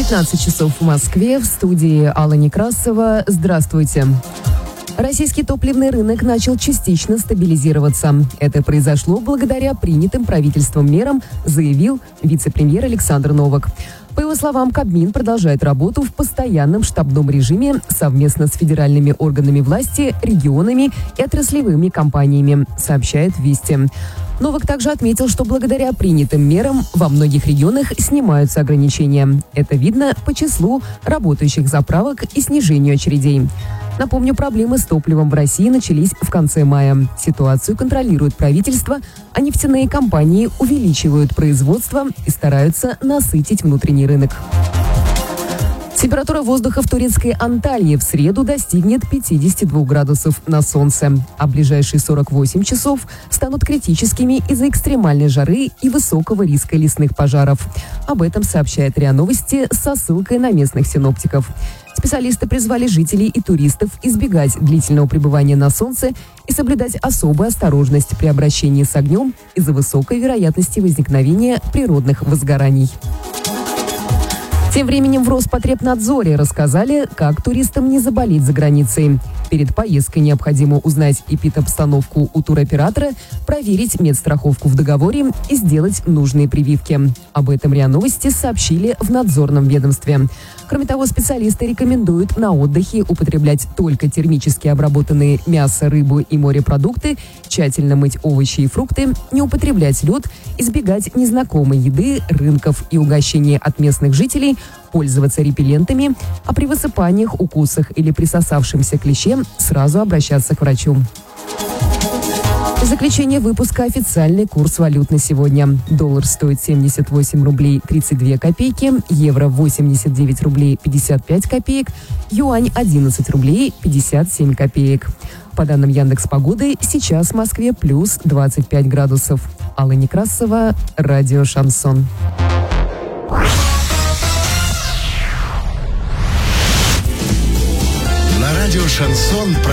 15 часов в Москве, в студии Алла Некрасова. Здравствуйте. Российский топливный рынок начал частично стабилизироваться. Это произошло благодаря принятым правительством мерам, заявил вице-премьер Александр Новак. По его словам, Кабмин продолжает работу в постоянном штабном режиме совместно с федеральными органами власти, регионами и отраслевыми компаниями, сообщает «Вести». Новак также отметил, что благодаря принятым мерам во многих регионах снимаются ограничения. Это видно по числу работающих заправок и снижению очередей. Напомню, проблемы с топливом в России начались в конце мая. Ситуацию контролирует правительство, а нефтяные компании увеличивают производство и стараются насытить внутренний рынок. Температура воздуха в турецкой Анталии в среду достигнет 52 градусов на солнце, а ближайшие 48 часов станут критическими из-за экстремальной жары и высокого риска лесных пожаров. Об этом сообщает РИА Новости со ссылкой на местных синоптиков. Специалисты призвали жителей и туристов избегать длительного пребывания на солнце и соблюдать особую осторожность при обращении с огнем из-за высокой вероятности возникновения природных возгораний. Тем временем в Роспотребнадзоре рассказали, как туристам не заболеть за границей. Перед поездкой необходимо узнать эпидобстановку у туроператора, проверить медстраховку в договоре и сделать нужные прививки. Об этом РИА Новости сообщили в надзорном ведомстве. Кроме того, специалисты рекомендуют на отдыхе употреблять только термически обработанные мясо, рыбу и морепродукты, тщательно мыть овощи и фрукты, не употреблять лед, избегать незнакомой еды, рынков и угощения от местных жителей, пользоваться репеллентами, а при высыпаниях, укусах или присосавшемся клеще сразу обращаться к врачу. В заключение выпуска официальный курс валют на сегодня. Доллар стоит 78 рублей 32 копейки, евро 89 рублей 55 копеек, юань 11 рублей 57 копеек. По данным Яндекс.Погоды, сейчас в Москве плюс 25 градусов. Алла Некрасова, радио «Шансон». На радио «Шансон»